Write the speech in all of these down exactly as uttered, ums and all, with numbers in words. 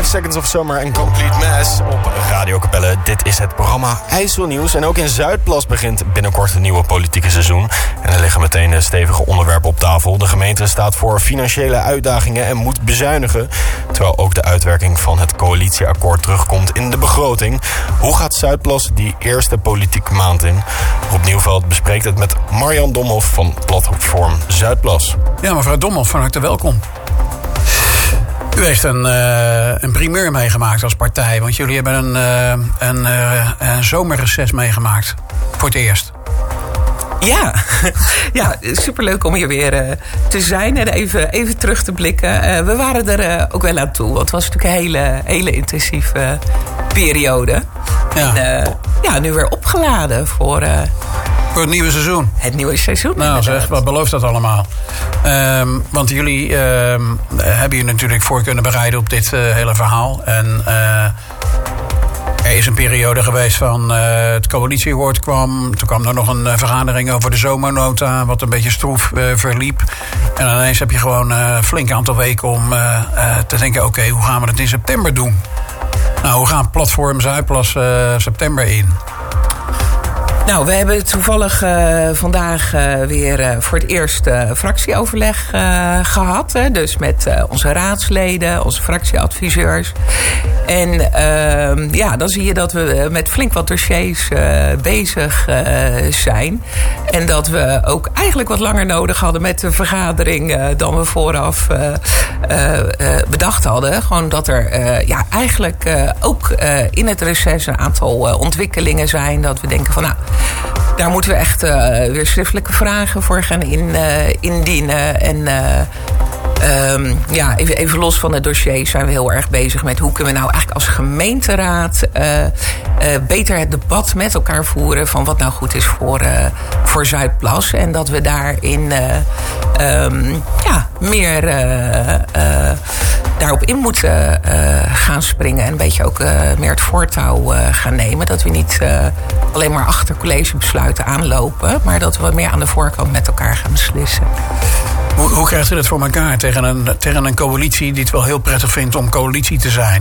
Seconds of Summer en Complete Mess op Radio Capelle. Dit is het programma IJsselnieuws. En ook in Zuidplas begint binnenkort het nieuwe politieke seizoen. En er liggen meteen stevige onderwerpen op tafel. De gemeente staat voor financiële uitdagingen en moet bezuinigen. Terwijl ook de uitwerking van het coalitieakkoord terugkomt in de begroting. Hoe gaat Zuidplas die eerste politieke maand in? Rob Nieuwveld bespreekt het met Marjan Domhoff van Platform Zuidplas. Ja, mevrouw Domhoff, van harte welkom. U heeft een, uh, een primeur meegemaakt als partij. Want jullie hebben een, uh, een, uh, een zomerreces meegemaakt. Voor het eerst. Ja, ja, superleuk om hier weer uh, te zijn en even, even terug te blikken. Uh, we waren er uh, ook wel aan toe, want het was natuurlijk een hele, hele intensieve uh, periode. Ja. En uh, ja, nu weer opgeladen voor... Uh, Voor het nieuwe seizoen. Het nieuwe seizoen. Nou inderdaad. Zeg, wat belooft dat allemaal? Um, want jullie um, hebben je natuurlijk voor kunnen bereiden op dit uh, hele verhaal. En uh, er is een periode geweest van uh, het coalitieakkoord kwam. Toen kwam er nog een uh, vergadering over de zomernota, wat een beetje stroef uh, verliep. En ineens heb je gewoon uh, een flink aantal weken om uh, uh, te denken, oké, okay, hoe gaan we het in september doen? Nou, hoe gaan Platform Zuidplas uh, september in? Nou, we hebben toevallig uh, vandaag uh, weer uh, voor het eerst uh, fractieoverleg uh, gehad. Hè, dus met uh, onze raadsleden, onze fractieadviseurs. En uh, ja, dan zie je dat we met flink wat dossiers uh, bezig uh, zijn. En dat we ook eigenlijk wat langer nodig hadden met de vergadering uh, dan we vooraf uh, uh, uh, bedacht hadden. Gewoon dat er uh, ja, eigenlijk uh, ook uh, in het reces een aantal uh, ontwikkelingen zijn. Dat we denken van nou... Daar moeten we echt uh, weer schriftelijke vragen voor gaan in, uh, indienen. En uh, um, ja, even, even los van het dossier zijn we heel erg bezig met... hoe kunnen we nou eigenlijk als gemeenteraad uh, uh, beter het debat met elkaar voeren... van wat nou goed is voor, uh, voor Zuidplas. En dat we daarin uh, um, ja, meer uh, uh, daarop in moeten uh, gaan springen. En een beetje ook uh, meer het voortouw uh, gaan nemen. Dat we niet uh, alleen maar achter collegebesluiten aanlopen... maar dat we wat meer aan de voorkant met elkaar gaan beslissen. Hoe, hoe krijgt u dat voor elkaar tegen een, tegen een coalitie die het wel heel prettig vindt om coalitie te zijn?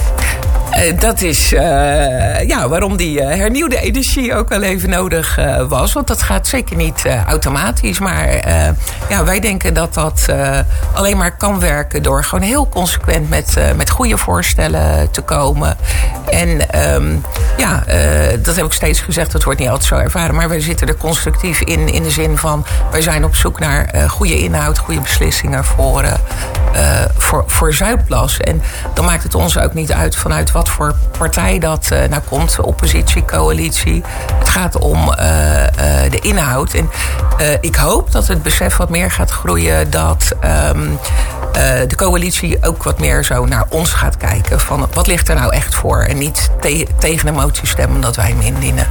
Uh, dat is uh, ja, waarom die uh, hernieuwde energie ook wel even nodig uh, was. Want dat gaat zeker niet uh, automatisch. Maar uh, ja, wij denken dat dat uh, alleen maar kan werken... door gewoon heel consequent met, uh, met goede voorstellen te komen. En um, ja, uh, dat heb ik steeds gezegd, dat wordt niet altijd zo ervaren. Maar wij zitten er constructief in, in de zin van... wij zijn op zoek naar uh, goede inhoud, goede beslissingen voor, uh, uh, voor, voor Zuidplas. En dan maakt het ons ook niet uit vanuit wat voor partij dat uh, nou komt, oppositie, coalitie. Het gaat om uh, uh, de inhoud. En uh, ik hoop dat het besef wat meer gaat groeien... dat um, uh, de coalitie ook wat meer zo naar ons gaat kijken... van wat ligt er nou echt voor? En niet te- tegen een motie stemmen omdat wij hem indienen.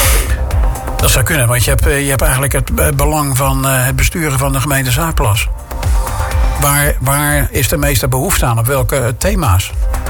Dat zou kunnen, want je hebt, je hebt eigenlijk het belang van uh, het besturen van de gemeente Zuidplas. Waar, waar is de meeste behoefte aan? Op welke thema's?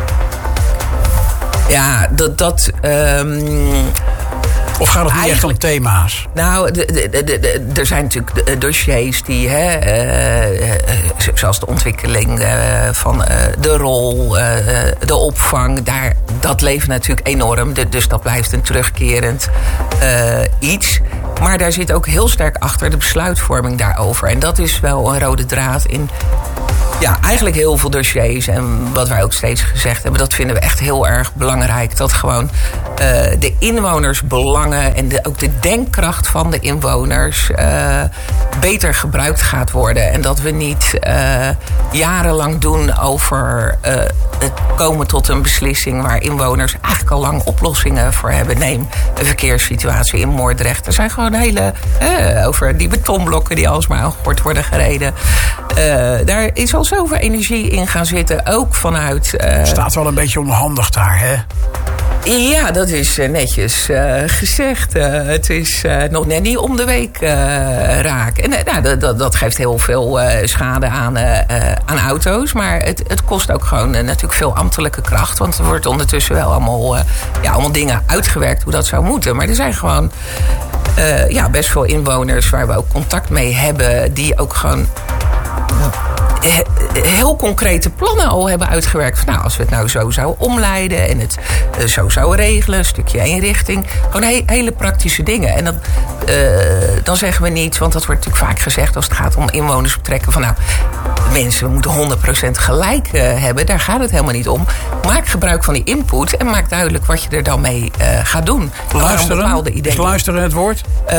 Ja, dat... dat um, of gaat het niet echt om thema's? Nou, de, de, de, de, er zijn natuurlijk dossiers die, hè, uh, zoals de ontwikkeling uh, van uh, de rol, uh, de opvang, daar, dat leeft natuurlijk enorm. Dus dat blijft een terugkerend uh, iets. Maar daar zit ook heel sterk achter de besluitvorming daarover. En dat is wel een rode draad in... Ja, eigenlijk heel veel dossiers. En wat wij ook steeds gezegd hebben, dat vinden we echt heel erg belangrijk. Dat gewoon uh, de inwonersbelangen en de, ook de denkkracht van de inwoners uh, beter gebruikt gaat worden. En dat we niet uh, jarenlang doen over uh, het komen tot een beslissing waar inwoners eigenlijk al lang oplossingen voor hebben. Neem een verkeerssituatie in Moordrecht. Er zijn gewoon hele, uh, over die betonblokken die alsmaar aangegooid worden gereden. Uh, daar is al zoveel energie in gaan zitten, ook vanuit... Uh... Staat wel een beetje onhandig daar, hè? Ja, dat is uh, netjes uh, gezegd. Uh, het is uh, nog net niet om de week uh, raak. En uh, nou, dat, dat geeft heel veel uh, schade aan, uh, uh, aan auto's. Maar het, het kost ook gewoon uh, natuurlijk veel ambtelijke kracht. Want er wordt ondertussen wel allemaal, uh, ja, allemaal dingen uitgewerkt hoe dat zou moeten. Maar er zijn gewoon uh, ja, best veel inwoners waar we ook contact mee hebben... die ook gewoon heel concrete plannen al hebben uitgewerkt. Van, nou, als we het nou zo zouden omleiden en het uh, zo zouden regelen, een stukje inrichting. Gewoon he- hele praktische dingen. En dan, uh, dan zeggen we niet, want dat wordt natuurlijk vaak gezegd als het gaat om inwoners betrekken. Van nou, mensen, we moeten honderd procent gelijk uh, hebben. Daar gaat het helemaal niet om. Maak gebruik van die input en maak duidelijk wat je er dan mee uh, gaat doen. Luisteren? Is luisteren het woord? Uh,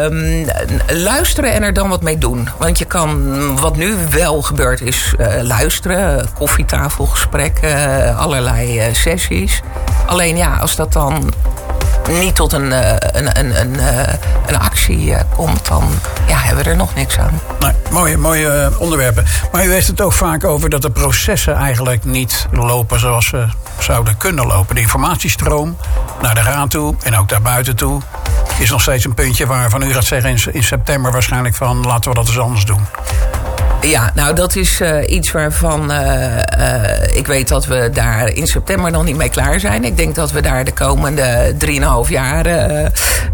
luisteren en er dan wat mee doen. Want je kan, wat nu wel gebeurt, is uh, luisteren, koffietafelgesprekken, uh, allerlei uh, sessies. Alleen ja, als dat dan niet tot een, uh, een, een, een, uh, een actie uh, komt, dan ja, hebben we er nog niks aan. Nee, mooie mooie uh, onderwerpen. Maar u heeft het ook vaak over dat de processen eigenlijk niet lopen zoals ze zouden kunnen lopen. De informatiestroom naar de raad toe en ook daar buiten toe is nog steeds een puntje waarvan u gaat zeggen in, in september waarschijnlijk van laten we dat eens anders doen. Ja, nou dat is uh, iets waarvan uh, uh, ik weet dat we daar in september nog niet mee klaar zijn. Ik denk dat we daar de komende drieënhalf jaar uh,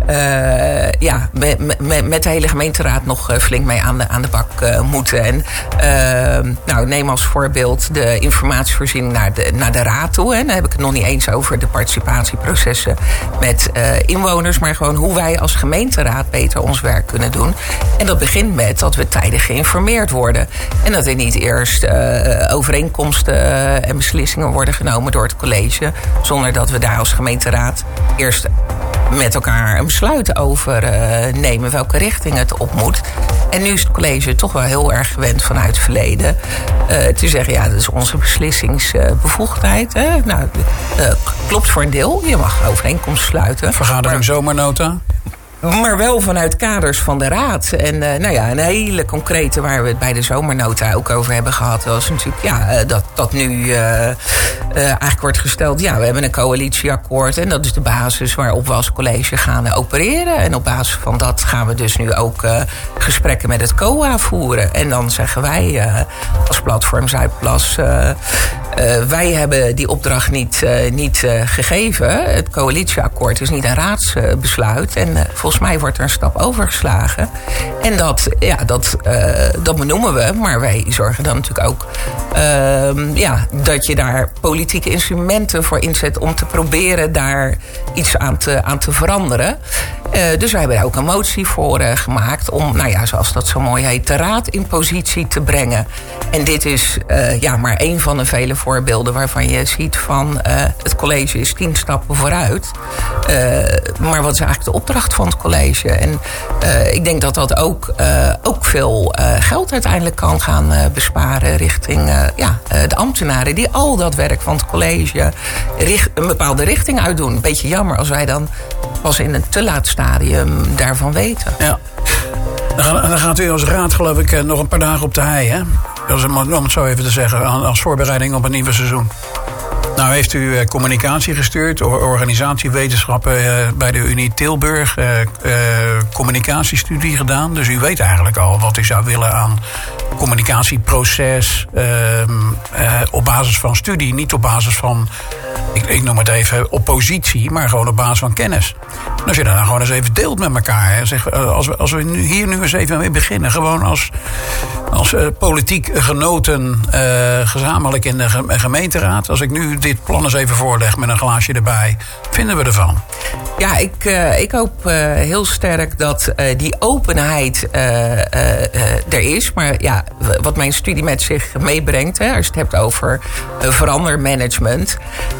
uh, ja, met, met, met de hele gemeenteraad nog flink mee aan de, aan de bak uh, moeten. En uh, nou, neem als voorbeeld de informatievoorziening naar de, naar de raad toe. Hè. Dan heb ik het nog niet eens over de participatieprocessen met uh, inwoners, maar gewoon hoe wij als gemeenteraad beter ons werk kunnen doen. En dat begint met dat we tijdig geïnformeerd worden. En dat er niet eerst uh, overeenkomsten uh, en beslissingen worden genomen door het college, zonder dat we daar als gemeenteraad eerst met elkaar een besluit over uh, nemen welke richting het op moet. En nu is het college toch wel heel erg gewend vanuit het verleden uh, te zeggen, ja, dat is onze beslissingsbevoegdheid. Uh, nou, uh, klopt voor een deel. Je mag overeenkomsten sluiten. Vergadering zomernota? Maar wel vanuit kaders van de raad. En uh, nou ja, een hele concrete waar we het bij de zomernota ook over hebben gehad, was natuurlijk ja, dat, dat nu uh, uh, eigenlijk wordt gesteld, ja, we hebben een coalitieakkoord en dat is de basis waarop we als college gaan uh, opereren. En op basis van dat gaan we dus nu ook uh, gesprekken met het C O A voeren. En dan zeggen wij uh, als platform Zuidplas, uh, uh, wij hebben die opdracht niet, uh, niet uh, gegeven. Het coalitieakkoord is niet een raadsbesluit. En uh, volgens mij wordt er een stap overgeslagen. En dat, ja, dat, uh, dat benoemen we. Maar wij zorgen dan natuurlijk ook uh, ja, dat je daar politieke instrumenten voor inzet om te proberen daar iets aan te, aan te veranderen. Uh, dus wij hebben daar ook een motie voor uh, gemaakt om, nou ja, zoals dat zo mooi heet, de raad in positie te brengen. En dit is uh, ja, maar één van de vele voorbeelden waarvan je ziet van uh, het college is tien stappen vooruit. Uh, maar wat is eigenlijk de opdracht van het college? En uh, ik denk dat dat ook, uh, ook veel uh, geld uiteindelijk kan gaan uh, besparen richting uh, ja, uh, de ambtenaren die al dat werk van het college richt, een bepaalde richting uitdoen. Een beetje jammer als wij dan pas in een te laat stadium daarvan weten. Ja. Dan gaat u als raad, geloof ik, nog een paar dagen op de hei, hè? Om het zo even te zeggen, als voorbereiding op het nieuwe seizoen. Nou heeft u communicatie gestuurd, organisatiewetenschappen bij de Unie Tilburg, eh, eh, communicatiestudie gedaan. Dus u weet eigenlijk al wat u zou willen aan communicatieproces eh, eh, op basis van studie, niet op basis van, ik, ik noem het even, oppositie, maar gewoon op basis van kennis. En als je dat nou gewoon eens even deelt met elkaar, hè, zeg, als we, als we nu, hier nu eens even mee beginnen, gewoon als, als uh, politiek genoten uh, gezamenlijk in de gemeenteraad, als ik nu dit plan eens even voorleg met een glaasje erbij, vinden we ervan? Ja, ik, uh, ik hoop uh, heel sterk dat uh, die openheid uh, uh, uh, er is. Maar ja, wat mijn studie met zich meebrengt, hè, als je het hebt over uh, verandermanagement.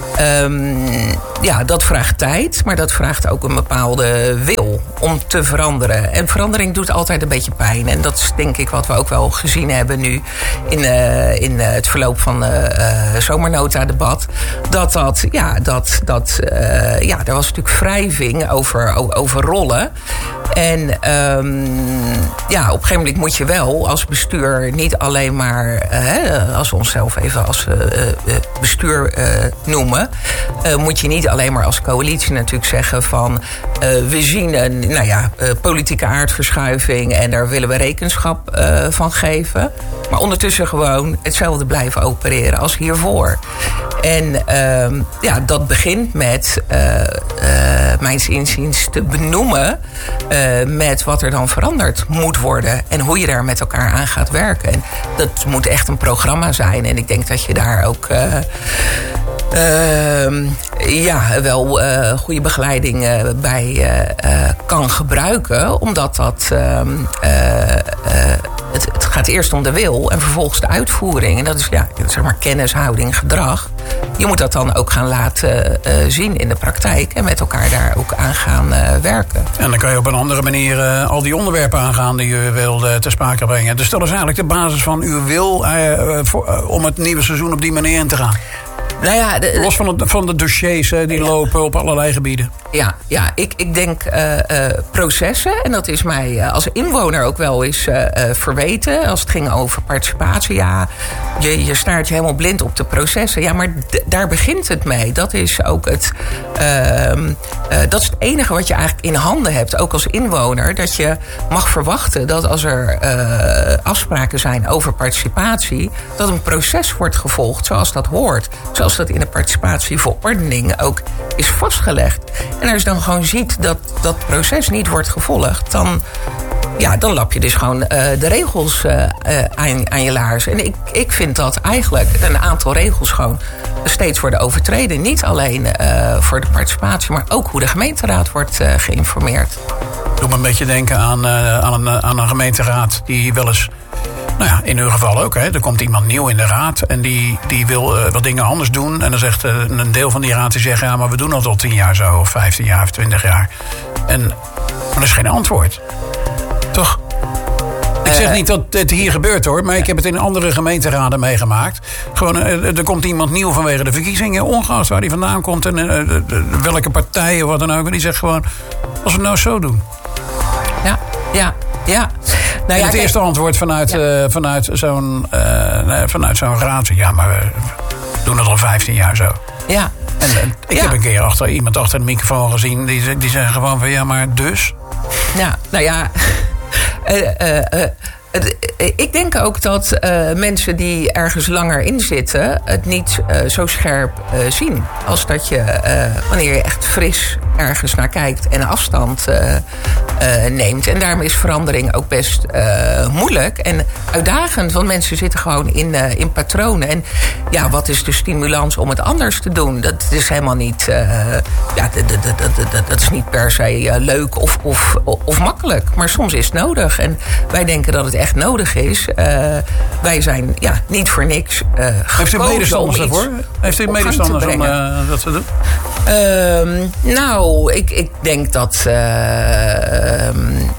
Um, ja, dat vraagt tijd, maar dat vraagt ook een bepaalde wil om te veranderen. En verandering doet altijd een beetje pijn. En dat is denk ik wat we ook wel gezien hebben nu in, uh, in uh, het verloop van het uh, uh, zomernota-debat. Dat dat, ja, dat, dat, uh, ja, er was natuurlijk wrijving over, over rollen. En um, ja, op een gegeven moment moet je wel als bestuur niet alleen maar, uh, als we onszelf even als uh, uh, bestuur uh, noemen, uh, moet je niet alleen maar als coalitie natuurlijk zeggen van uh, we zien een nou ja, uh, politieke aardverschuiving en daar willen we rekenschap uh, van geven. Maar ondertussen gewoon hetzelfde blijven opereren als hiervoor. En uh, ja, dat begint met, uh, uh, mijns inziens, te benoemen uh, met wat er dan veranderd moet worden. En hoe je daar met elkaar aan gaat werken. En dat moet echt een programma zijn. En ik denk dat je daar ook Uh, Uh, ja, wel uh, goede begeleiding uh, bij uh, uh, kan gebruiken. Omdat dat uh, uh, uh, het, het gaat eerst om de wil en vervolgens de uitvoering. En dat is ja, zeg maar kennishouding, gedrag. Je moet dat dan ook gaan laten uh, zien in de praktijk. En met elkaar daar ook aan gaan uh, werken. En dan kan je op een andere manier uh, al die onderwerpen aangaan die u wilde te sprake brengen. Dus dat is eigenlijk de basis van uw wil uh, voor, uh, om het nieuwe seizoen op die manier in te gaan. Nou ja, de, Los van, het, van de dossiers uh, die ja. lopen op allerlei gebieden. Ja, ja ik, ik denk uh, uh, processen. En dat is mij uh, als inwoner ook wel eens uh, uh, verweten. Als het ging over participatie. Ja, je, je staart je helemaal blind op de processen. Ja, maar d- daar begint het mee. Dat is ook het, uh, uh, dat is het enige wat je eigenlijk in handen hebt. Ook als inwoner. Dat je mag verwachten dat als er uh, afspraken zijn over participatie, dat een proces wordt gevolgd zoals dat hoort. Zoals dat in de participatieverordening ook is vastgelegd. En als je dan gewoon ziet dat dat proces niet wordt gevolgd, dan, ja, dan lap je dus gewoon uh, de regels uh, uh, aan, aan je laars. En ik, ik vind dat eigenlijk een aantal regels gewoon steeds worden overtreden. Niet alleen uh, voor de participatie, maar ook hoe de gemeenteraad wordt uh, geïnformeerd. Doe me een beetje denken aan, uh, aan, een, aan een gemeenteraad die wel eens, nou ja, in uw geval ook, hè. Er komt iemand nieuw in de raad en die, die wil uh, wat dingen anders doen. En dan zegt uh, een deel van die raad die zegt, ja, maar we doen dat al tien jaar zo, of vijftien jaar of twintig jaar. En, maar dat is geen antwoord. Toch? Ik zeg niet dat het hier gebeurt hoor, maar ik heb het in andere gemeenteraden meegemaakt. Gewoon, uh, er komt iemand nieuw vanwege de verkiezingen, ongeacht waar die vandaan komt en uh, uh, uh, welke partij of wat dan ook. En die zegt gewoon, als we het nou zo doen. Ja, ja. Ja. Nou ja, het eerste kijk, antwoord vanuit, ja. uh, vanuit zo'n uh, vanuit zo'n raad. Ja, maar we doen het al vijftien jaar zo. Ja. En uh, ik ja. heb een keer achter, iemand achter de microfoon gezien. Die, die zeggen gewoon van ja, maar dus. Ja, nou ja. uh, uh, uh, Ik denk ook dat uh, mensen die ergens langer in zitten het niet uh, zo scherp uh, zien. Als dat je, uh, wanneer je echt fris ergens naar kijkt en afstand uh, uh, neemt. En daarmee is verandering ook best uh, moeilijk en uitdagend. Want mensen zitten gewoon in, uh, in patronen. En ja, wat is de stimulans om het anders te doen? Dat is helemaal niet, uh, ja, dat, dat, dat, dat, dat is niet per se uh, leuk of, of, of makkelijk. Maar soms is het nodig. En wij denken dat het echt nodig is. Uh, wij zijn ja, niet voor niks uh, Heeft u medestanders daarvoor? Heeft u medestanders om uh, dat te doen? Uh, nou, ik, ik denk dat Uh, uh,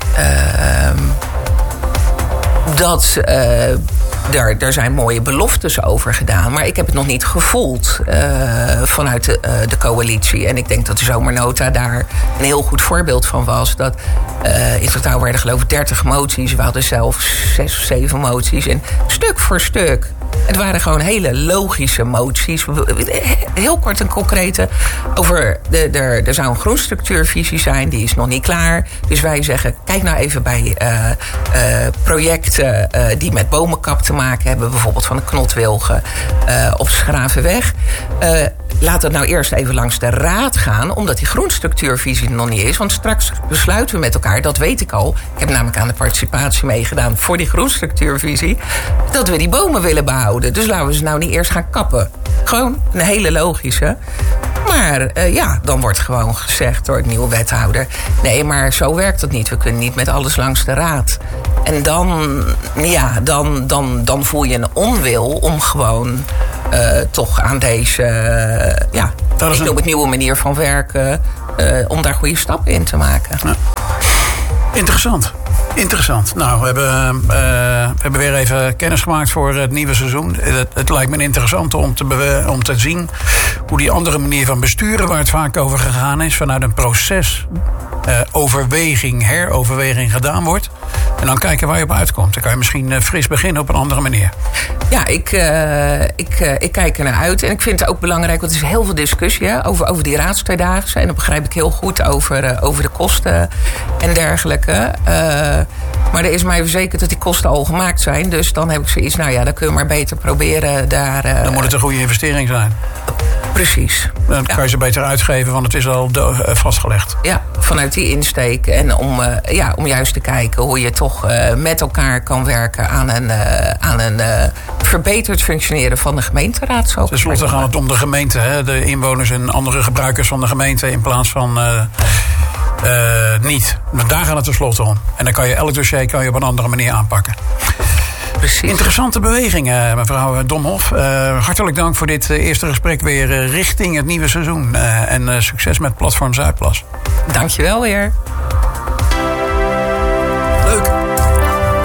uh, dat Uh, Daar, daar zijn mooie beloftes over gedaan. Maar ik heb het nog niet gevoeld uh, vanuit de, uh, de coalitie. En ik denk dat de zomernota daar een heel goed voorbeeld van was. Dat uh, in totaal werden geloof ik dertig moties. We hadden zelf zes of zeven moties. En stuk voor stuk. Het waren gewoon hele logische moties. Heel kort en concrete. Over de, de, er zou een groenstructuurvisie zijn. Die is nog niet klaar. Dus wij zeggen, kijk nou even bij uh, uh, projecten uh, die met bomenkap te maken hebben. Bijvoorbeeld van de Knotwilgen uh, op Schravenweg. Uh, laat het nou eerst even langs de raad gaan. Omdat die groenstructuurvisie er nog niet is. Want straks besluiten we met elkaar, dat weet ik al. Ik heb namelijk aan de participatie meegedaan voor die groenstructuurvisie. Dat we die bomen willen behouden. Dus laten we ze nou niet eerst gaan kappen. Gewoon een hele logische. Maar uh, ja, dan wordt gewoon gezegd door het nieuwe wethouder. Nee, maar zo werkt het niet. We kunnen niet met alles langs de raad. En dan, ja, dan, dan, dan voel je een onwil om gewoon uh, toch aan deze, uh, ja, ik een... op het nieuwe manier van werken, uh, om daar goede stappen in te maken. Ja. Interessant. Interessant. Nou, we hebben, uh, we hebben weer even kennis gemaakt voor het nieuwe seizoen. Het, het lijkt me interessant om te, be- om te zien hoe die andere manier van besturen, waar het vaak over gegaan is, vanuit een proces, uh, overweging, heroverweging gedaan wordt. En dan kijken waar je op uitkomt. Dan kan je misschien uh, fris beginnen op een andere manier. Ja, ik, uh, ik, uh, ik kijk er naar uit. En ik vind het ook belangrijk, want er is heel veel discussie hè, over, over die raadstweedaagse. En dat begrijp ik heel goed over, uh, over de kosten en dergelijke. Uh, Maar er is mij verzekerd dat die kosten al gemaakt zijn. Dus dan heb ik zoiets, nou ja, dan kun je maar beter proberen daar... Uh, dan moet het een goede investering zijn. Precies. Dan kan je ze beter uitgeven, want het is al do- uh, vastgelegd. Ja, vanuit die insteek. En om, uh, ja, om juist te kijken hoe je toch uh, met elkaar kan werken aan een, uh, aan een uh, verbeterd functioneren van de gemeenteraad. Ten slotte gaat het om de gemeente, hè? De inwoners en andere gebruikers van de gemeente in plaats van uh, uh, niet. Maar daar gaat het tenslotte om. En dan kan je elk dossier kan je op een andere manier aanpakken. Precies. Interessante bewegingen, mevrouw Domhoff. Uh, hartelijk dank voor dit uh, eerste gesprek weer uh, richting het nieuwe seizoen. Uh, en uh, succes met Platform Zuidplas. Dankjewel weer.